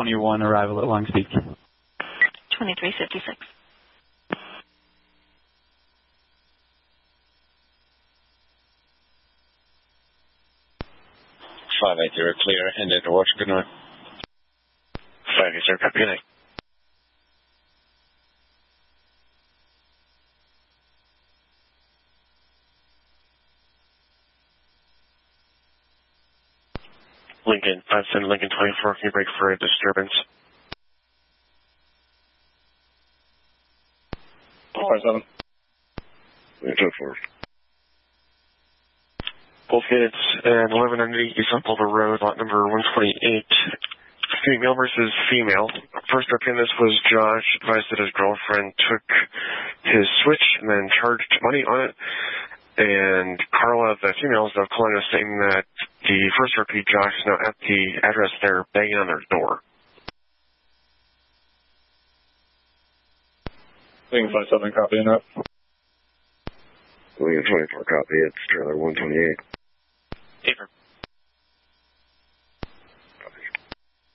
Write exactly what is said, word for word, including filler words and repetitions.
twenty-one, arrival at Longs Peak. twenty-three fifty-six. five eight zero, clear, and into watch, good night. five eight zero, copy, good night. Lincoln, five seven, Lincoln twenty-four, can you break for a disturbance? five seven. Lincoln four. Both units and eleven ninety East on Boulder Road, lot number one twenty-eight. Female versus female. First up in this was Josh, advised that his girlfriend took his switch and then charged money on it. And Carla, the female, is now calling us saying that the first R P Josh is now at the address there, banging on their door. Lincoln five seven, copy on that. Lincoln twenty-four, copy. It's trailer one twenty-eight. Paper.